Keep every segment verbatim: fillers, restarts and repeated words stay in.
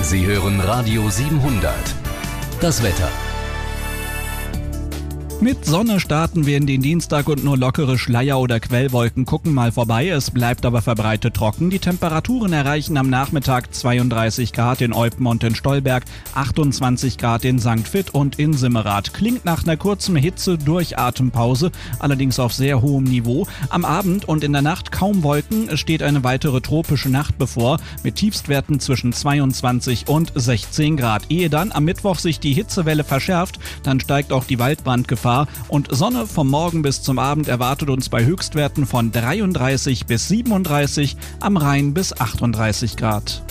Sie hören Radio siebenhundert. Das Wetter. Mit Sonne starten wir in den Dienstag und nur lockere Schleier- oder Quellwolken gucken mal vorbei. Es bleibt aber verbreitet trocken. Die Temperaturen erreichen am Nachmittag zweiunddreißig Grad in Eupen und in Stolberg, achtundzwanzig Grad in Sankt Vith und in Simmerath. Klingt nach einer kurzen Hitze-Durchatempause, allerdings auf sehr hohem Niveau. Am Abend und in der Nacht kaum Wolken, es steht eine weitere tropische Nacht bevor, mit Tiefstwerten zwischen zweiundzwanzig und sechzehn Grad. Ehe dann am Mittwoch sich die Hitzewelle verschärft, dann steigt auch die Waldbrandgefahr. Und Sonne vom Morgen bis zum Abend erwartet uns bei Höchstwerten von dreiunddreißig bis siebenunddreißig, am Rhein bis achtunddreißig Grad.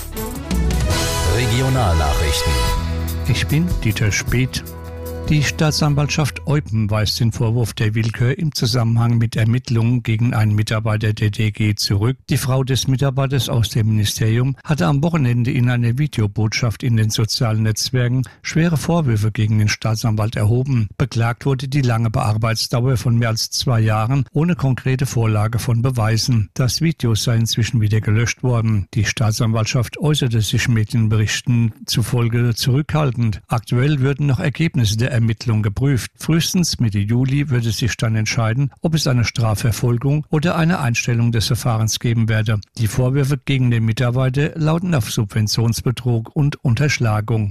Regionalnachrichten. Ich bin Dieter Speth. Die Staatsanwaltschaft Eupen weist den Vorwurf der Willkür im Zusammenhang mit Ermittlungen gegen einen Mitarbeiter der D G zurück. Die Frau des Mitarbeiters aus dem Ministerium hatte am Wochenende in einer Videobotschaft in den sozialen Netzwerken schwere Vorwürfe gegen den Staatsanwalt erhoben. Beklagt wurde die lange Bearbeitsdauer von mehr als zwei Jahren ohne konkrete Vorlage von Beweisen. Das Video sei inzwischen wieder gelöscht worden. Die Staatsanwaltschaft äußerte sich Medienberichten zufolge zurückhaltend. Aktuell würden noch Ergebnisse der Ermittlung geprüft. Frühestens Mitte Juli würde sich dann entscheiden, ob es eine Strafverfolgung oder eine Einstellung des Verfahrens geben werde. Die Vorwürfe gegen den Mitarbeiter lauten auf Subventionsbetrug und Unterschlagung.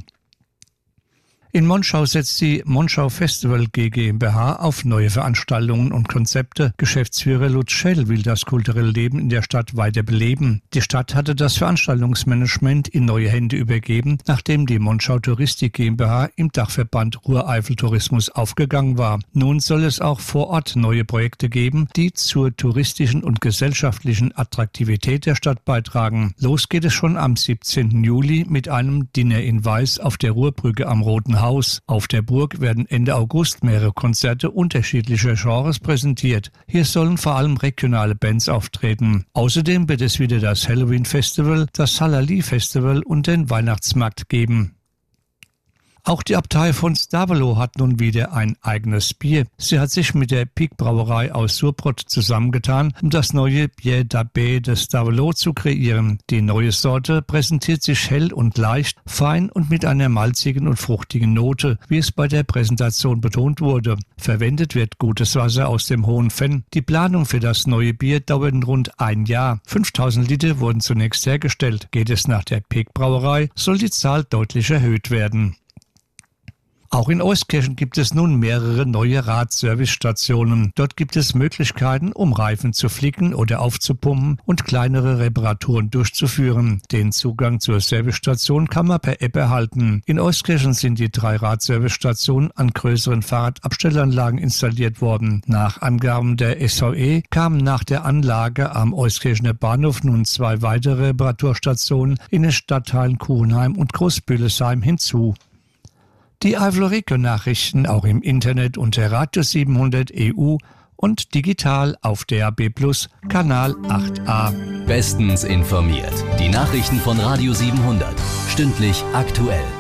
In Monschau setzt die Monschau Festival GmbH auf neue Veranstaltungen und Konzepte. Geschäftsführer Lutz Schell will das kulturelle Leben in der Stadt weiter beleben. Die Stadt hatte das Veranstaltungsmanagement in neue Hände übergeben, nachdem die Monschau Touristik GmbH im Dachverband Ruhr-Eifel-Tourismus aufgegangen war. Nun soll es auch vor Ort neue Projekte geben, die zur touristischen und gesellschaftlichen Attraktivität der Stadt beitragen. Los geht es schon am siebzehnten Juli mit einem Dinner in Weiß auf der Ruhrbrücke am Roten Haus. Auf der Burg werden Ende August mehrere Konzerte unterschiedlicher Genres präsentiert. Hier sollen vor allem regionale Bands auftreten. Außerdem wird es wieder das Halloween Festival, das Halali Festival und den Weihnachtsmarkt geben. Auch die Abtei von Stavelot hat nun wieder ein eigenes Bier. Sie hat sich mit der Pic Brauerei aus Surbrot zusammengetan, um das neue Bier d'Abbé de Stavelot zu kreieren. Die neue Sorte präsentiert sich hell und leicht, fein und mit einer malzigen und fruchtigen Note, wie es bei der Präsentation betont wurde. Verwendet wird gutes Wasser aus dem Hohen Venn. Die Planung für das neue Bier dauert rund ein Jahr. fünftausend Liter wurden zunächst hergestellt. Geht es nach der Pic Brauerei, soll die Zahl deutlich erhöht werden. Auch in Euskirchen gibt es nun mehrere neue Radservicestationen. Dort gibt es Möglichkeiten, um Reifen zu flicken oder aufzupumpen und kleinere Reparaturen durchzuführen. Den Zugang zur Servicestation kann man per App erhalten. In Euskirchen sind die drei Radservicestationen an größeren Fahrradabstellanlagen installiert worden. Nach Angaben der S V E kamen nach der Anlage am Euskirchener Bahnhof nun zwei weitere Reparaturstationen in den Stadtteilen Kuhenheim und Großbüllesheim hinzu. Die Eifel-Region-Nachrichten auch im Internet unter Radio siebenhundert E U und digital auf D A B Plus, Kanal acht a. Bestens informiert. Die Nachrichten von Radio siebenhundert. Stündlich aktuell.